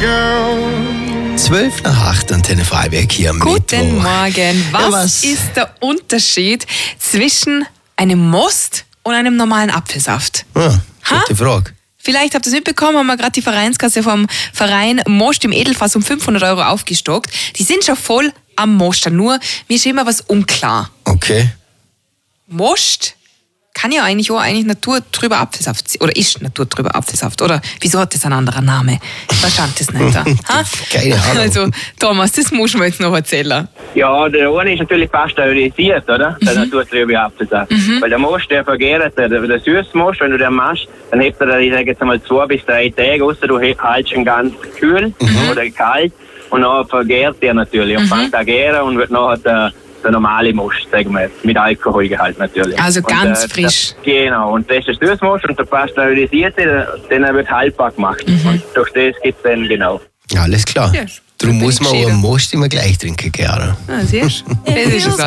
12 nach 8, Antenne Freiberg hier am Guten Mittwoch. Morgen. Was ist der Unterschied zwischen einem Most und einem normalen Apfelsaft? Gute Frage. Vielleicht habt ihr es mitbekommen, haben wir gerade die Vereinskasse vom Verein Most im Edelfass um 500 € aufgestockt. Die sind schon voll am Mostern, nur mir ist immer was unklar. Okay. Most kann ja eigentlich auch naturtrüber Apfelsaft sein. Oder ist naturtrüber Apfelsaft. Oder wieso hat das einen anderen Namen? Ich verstand das nicht. Keine Ahnung. Also, Thomas, das muss man jetzt noch erzählen. Ja, der eine ist natürlich pasteurisiert, oder? Der naturtrübe Apfelsaft. Weil der Most, der vergärt, der Süßmost, wenn du den machst, dann hebt er, ich sage jetzt einmal 2 bis 3 Tage, außer du hältst ihn ganz kühl oder kalt. Und dann vergärt der natürlich und fängt an gären und wird nachher der normale Most, sagen wir jetzt, mit Alkoholgehalt natürlich. Also und, ganz frisch. Genau, und das ist der Süßmost und der pasteurisierte, den wird haltbar gemacht. Und durch das gibt es dann, genau. Alles klar. Ja, Darum muss man auch entschieden. einen Most immer gleich trinken, gerne. Ah, siehst du? Das ist es.